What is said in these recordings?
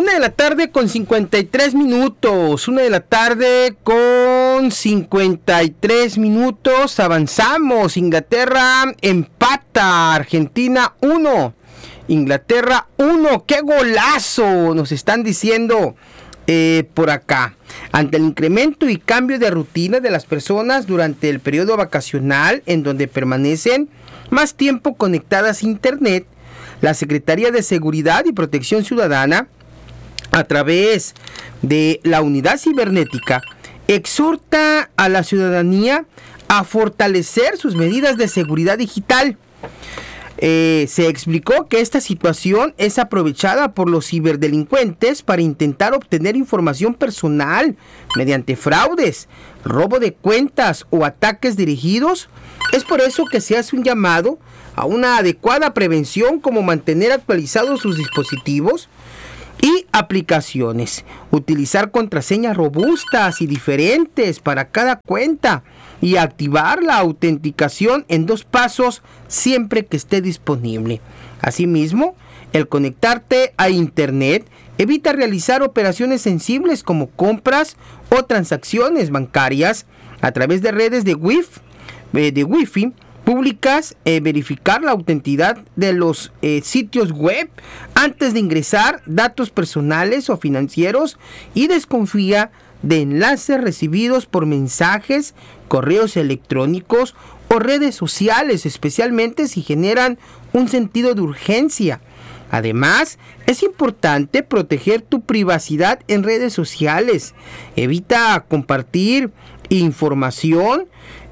1:53 1 de la tarde con 53 minutos. Avanzamos. Inglaterra empata. Argentina 1. Inglaterra 1. ¡Qué golazo! Nos están diciendo por acá. Ante el incremento y cambio de rutina de las personas durante el periodo vacacional, en donde permanecen más tiempo conectadas a Internet, la Secretaría de Seguridad y Protección Ciudadana, a través de la Unidad Cibernética, exhorta a la ciudadanía a fortalecer sus medidas de seguridad digital. Se explicó que esta situación es aprovechada por los ciberdelincuentes para intentar obtener información personal mediante fraudes, robo de cuentas o ataques dirigidos. Es por eso que se hace un llamado a una adecuada prevención, como mantener actualizados sus dispositivos y aplicaciones, utilizar contraseñas robustas y diferentes para cada cuenta y activar la autenticación en 2 pasos siempre que esté disponible. Asimismo, el conectarte a Internet evita realizar operaciones sensibles como compras o transacciones bancarias a través de redes de Wi-Fi públicas, verificar la autenticidad de los sitios web antes de ingresar datos personales o financieros, y desconfía de enlaces recibidos por mensajes, correos electrónicos o redes sociales, especialmente si generan un sentido de urgencia. Además, es importante proteger tu privacidad en redes sociales. Evita compartir información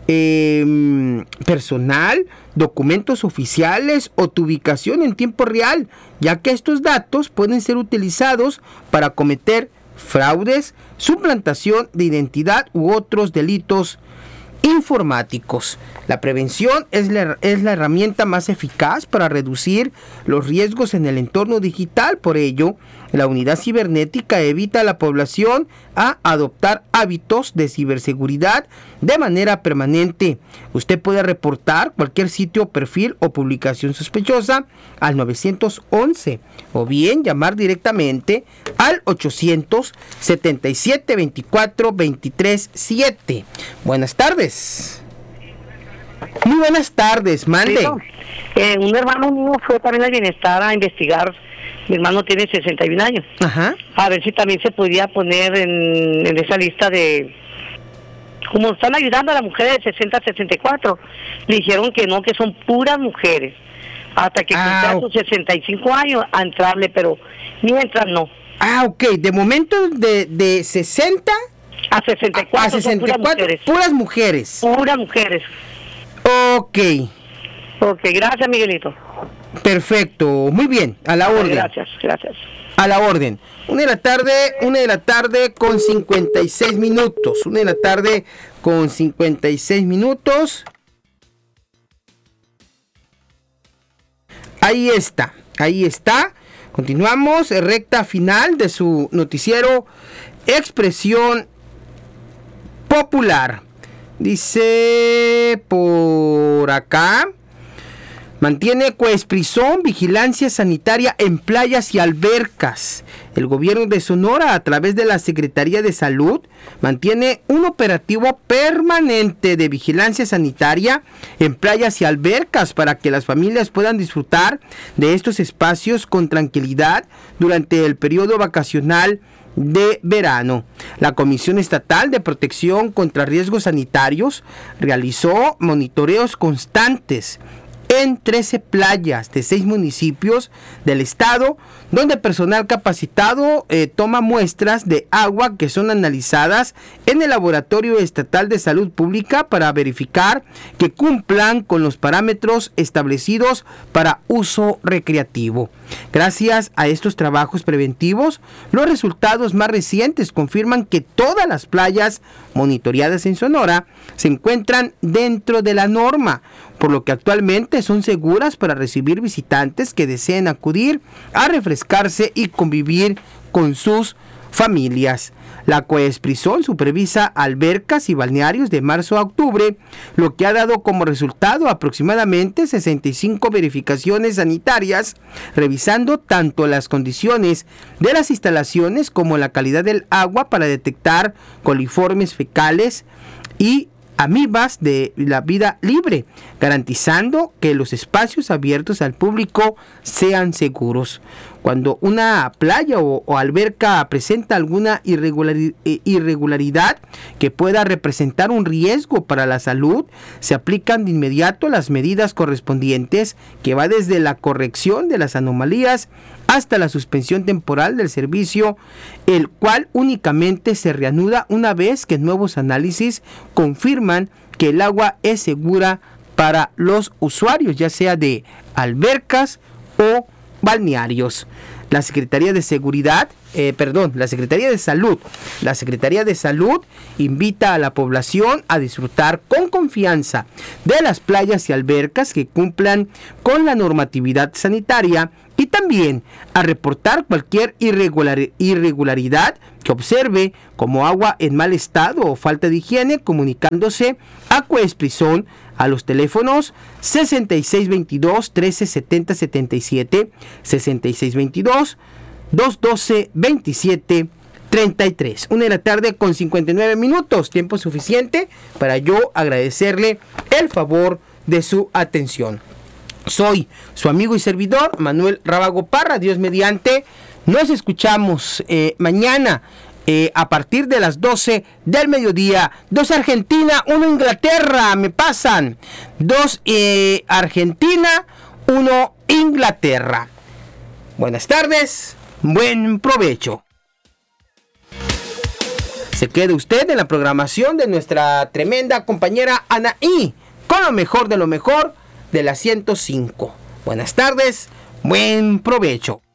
personal, documentos oficiales o tu ubicación en tiempo real, ya que estos datos pueden ser utilizados para cometer fraudes, suplantación de identidad u otros delitos informáticos. La prevención es la herramienta más eficaz para reducir los riesgos en el entorno digital. Por ello, la Unidad Cibernética invita a la población a adoptar hábitos de ciberseguridad de manera permanente. Usted puede reportar cualquier sitio, perfil o publicación sospechosa al 911 o bien llamar directamente al 800-77-24-23-7. Buenas tardes. Muy buenas tardes, mande. Un hermano mío fue también al Bienestar a investigar. Mi hermano tiene 61 años. Ajá. A ver si también se podía poner en esa lista de... Como están ayudando a las mujeres de 60 a 64, le dijeron que no, que son puras mujeres. Hasta que cumpla sus 65 años a entrarle, pero mientras no. Ok. De momento de 60 a 64, a 64 puras mujeres. Puras mujeres. Ok, gracias, Miguelito. Perfecto, muy bien, a la orden. Gracias. A la orden. 1 de la tarde con 56 minutos. 1 de la tarde con 56 minutos. Ahí está. Continuamos, recta final de su noticiero Expresión Popular. Dice por acá: mantiene Coesprizón vigilancia sanitaria en playas y albercas. El gobierno de Sonora, a través de la Secretaría de Salud, mantiene un operativo permanente de vigilancia sanitaria en playas y albercas para que las familias puedan disfrutar de estos espacios con tranquilidad durante el periodo vacacional de verano. La Comisión Estatal de Protección contra Riesgos Sanitarios realizó monitoreos constantes en 13 playas de 6 municipios del estado, donde personal capacitado toma muestras de agua que son analizadas en el Laboratorio Estatal de Salud Pública para verificar que cumplan con los parámetros establecidos para uso recreativo. Gracias a estos trabajos preventivos, los resultados más recientes confirman que todas las playas monitoreadas en Sonora se encuentran dentro de la norma, por lo que actualmente son seguras para recibir visitantes que deseen acudir a refrescarse y convivir con sus familias. La Coesprisol supervisa albercas y balnearios de marzo a octubre, lo que ha dado como resultado aproximadamente 65 verificaciones sanitarias, revisando tanto las condiciones de las instalaciones como la calidad del agua para detectar coliformes fecales y amibas de la vida libre, garantizando que los espacios abiertos al público sean seguros. Cuando una playa o alberca presenta alguna irregularidad que pueda representar un riesgo para la salud, se aplican de inmediato las medidas correspondientes, que va desde la corrección de las anomalías hasta la suspensión temporal del servicio, el cual únicamente se reanuda una vez que nuevos análisis confirman que el agua es segura para los usuarios, ya sea de albercas o balnearios. La Secretaría de Salud invita a la población a disfrutar con confianza de las playas y albercas que cumplan con la normatividad sanitaria, y también a reportar cualquier irregularidad que observe, como agua en mal estado o falta de higiene, comunicándose a Coesprisol a los teléfonos 6622-1370-77, 6622-212-2733. 1 de la tarde con 59 minutos, tiempo suficiente para yo agradecerle el favor de su atención. Soy su amigo y servidor, Manuel Rábago Parra. Dios mediante, nos escuchamos mañana a partir de las 12 del mediodía. 2 Argentina, 1 Inglaterra, me pasan. 2 Argentina, 1 Inglaterra. Buenas tardes, buen provecho. Se quede usted en la programación de nuestra tremenda compañera Anaí, con lo mejor de la 105. Buenas tardes, buen provecho.